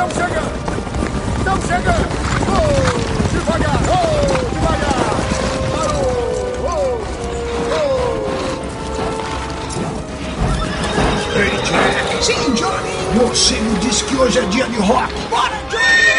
Estamos chegando! Estamos chegando! Oh, devagar! Oh, devagar! Parou! Ei, Jack! Sim, Johnny! Você me disse que hoje é dia de rock! Bora, Johnny!